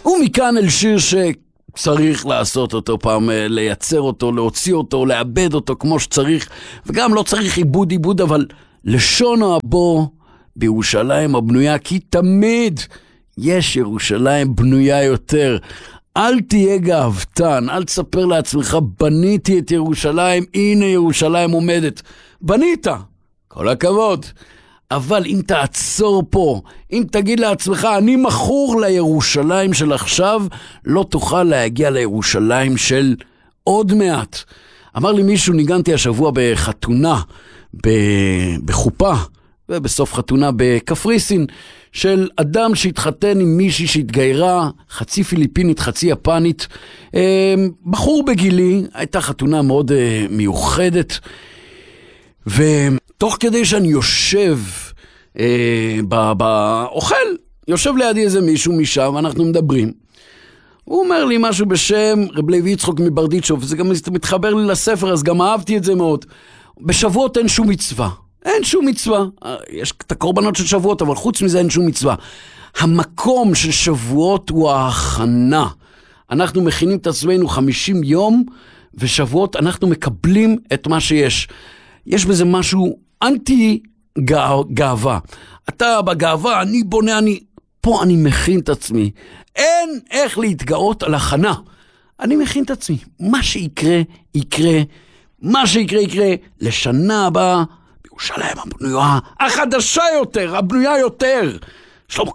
ומכאן אל שיר שצריך לעשות אותו פעם, לייצר אותו, להוציא אותו, לאבד אותו כמו שצריך, וגם לא צריך עיבוד, אבל לשון הבו בירושלים הבנויה, כי תמיד יש ירושלים בנויה יותר. אל תהיה גאוותן, אל תספר לעצמך, בניתי את ירושלים, הנה ירושלים עומדת. בנית, כל הכבוד. אבל אם תעצור פה, אם תגיד לעצמך, אני מכור לירושלים של עכשיו, לא תוכל להגיע לירושלים של עוד מעט. אמר לי מישהו, ניגנתי השבוע בחתונה, בחופה, ובסוף חתונה בקפריסין, של אדם שהתחתן עם מישהי שהתגיירה, חצי פיליפינית, חצי יפנית, בחור בגילי, הייתה חתונה מאוד מיוחדת, ותוך כדי שאני יושב באוכל, יושב לידי איזה מישהו משם, ואנחנו מדברים, הוא אומר לי משהו בשם רב לוי יצחק מברדיצ'וב, וזה גם מתחבר לי לספר, אז גם אהבתי את זה מאוד. בשבועות אין שום מצווה. אין שום מצווה. יש את הקורבנות של שבועות, אבל חוץ מזה אין שום מצווה. המקום של שבועות הוא ההכנה. אנחנו מכינים את עצמנו 50 יום, ושבועות אנחנו מקבלים את מה שיש. יש בזה משהו אנטי גאווה. אתה בגאווה, אני בונה, פה אני מכין את עצמי. אין איך להתגאות על הכנה. אני מכין את עצמי. מה שיקרה, יקרה. מה שיקרה, יקרה. לשנה הבאה, בירושלים הבנויה, החדשה יותר, הבנויה יותר. שלמה